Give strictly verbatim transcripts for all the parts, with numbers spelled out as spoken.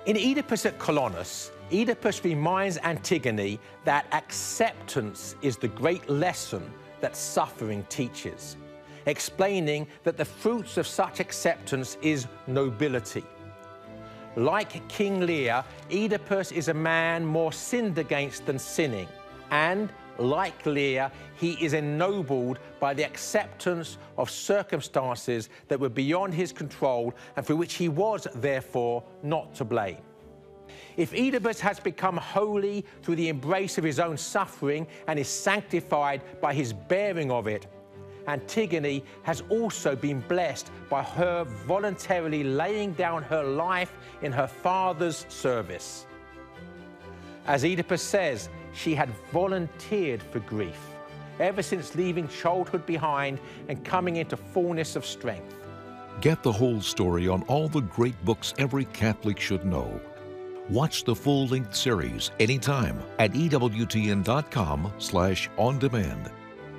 In Oedipus at Colonus, Oedipus reminds Antigone that acceptance is the great lesson that suffering teaches, explaining that the fruits of such acceptance is nobility. Like King Lear, Oedipus is a man more sinned against than sinning, and, like Lear, he is ennobled by the acceptance of circumstances that were beyond his control and for which he was, therefore, not to blame. If Oedipus has become holy through the embrace of his own suffering and is sanctified by his bearing of it, Antigone has also been blessed by her voluntarily laying down her life in her father's service. As Oedipus says, she had volunteered for grief, ever since leaving childhood behind and coming into fullness of strength. Get the whole story on all the great books every Catholic should know. Watch the full-length series anytime at E W T N dot com slash on demand.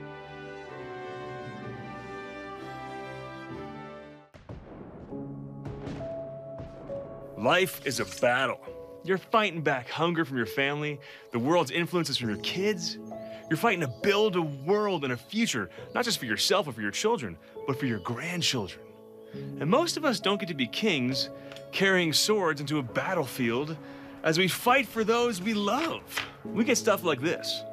Life is a battle. You're fighting back hunger from your family, the world's influences from your kids. You're fighting to build a world and a future, not just for yourself or for your children, but for your grandchildren. And most of us don't get to be kings carrying swords into a battlefield as we fight for those we love. We get stuff like this.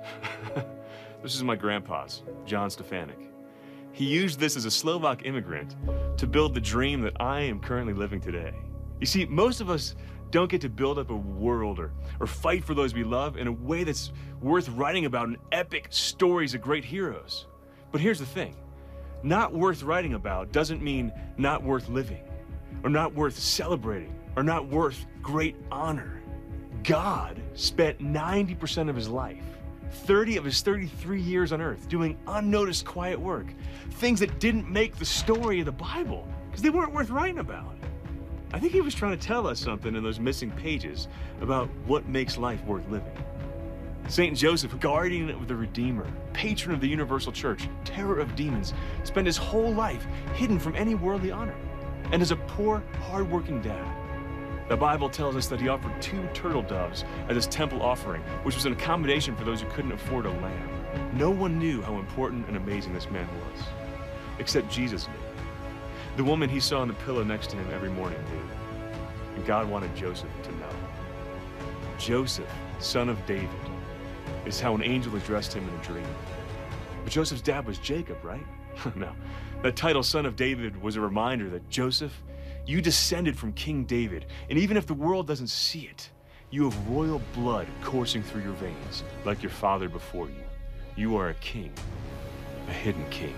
This is my grandpa's, John Stefanik. He used this as a Slovak immigrant to build the dream that I am currently living today. You see, most of us don't get to build up a world or, or fight for those we love in a way that's worth writing about in epic stories of great heroes. But here's the thing. Not worth writing about doesn't mean not worth living, or not worth celebrating, or not worth great honor. God spent ninety percent of his life, thirty of his thirty-three years on earth, doing unnoticed quiet work, things that didn't make the story of the Bible, because they weren't worth writing about. I think he was trying to tell us something in those missing pages about what makes life worth living. Saint Joseph, guardian of the Redeemer, patron of the universal church, terror of demons, spent his whole life hidden from any worldly honor. And as a poor, hard-working dad, the Bible tells us that he offered two turtle doves as his temple offering, which was an accommodation for those who couldn't afford a lamb. No one knew how important and amazing this man was, except Jesus knew. The woman he saw on the pillow next to him every morning knew, and God wanted Joseph to know. Joseph, son of David, is how an angel addressed him in a dream. But Joseph's dad was Jacob, right? No, that title, son of David, was a reminder that Joseph, you descended from King David, and even if the world doesn't see it, you have royal blood coursing through your veins, like your father before you. You are a king, a hidden king.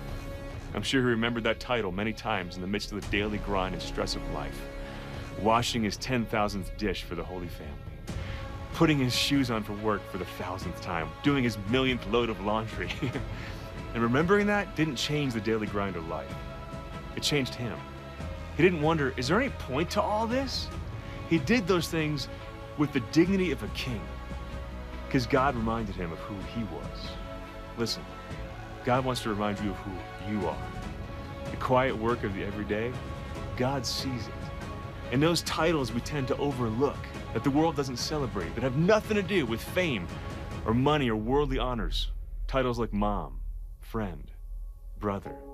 I'm sure he remembered that title many times in the midst of the daily grind and stress of life, washing his ten thousandth dish for the Holy Family, putting his shoes on for work for the thousandth time, doing his millionth load of laundry. And remembering that didn't change the daily grind of life. It changed him. He didn't wonder, is there any point to all this? He did those things with the dignity of a king, because God reminded him of who he was. Listen, God wants to remind you of who you are. The quiet work of the everyday, God sees it. And those titles we tend to overlook, that the world doesn't celebrate, that have nothing to do with fame or money or worldly honors. Titles like mom, friend, brother,